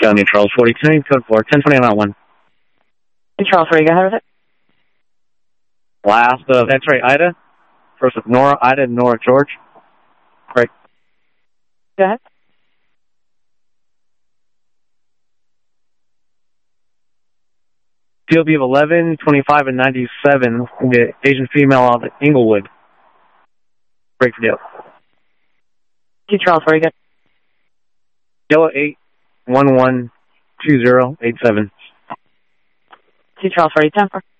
County Charles 42, code 4, 1029 Charles, where you go ahead with it? Last of X-ray Ida. First of Nora, Ida, Nora, George. Right. Go ahead. POV of 11, 25, and 97. The Asian female out of Inglewood. Break for deal. Charles, where you go? Yellow 8112087. Charles, where you 10 for?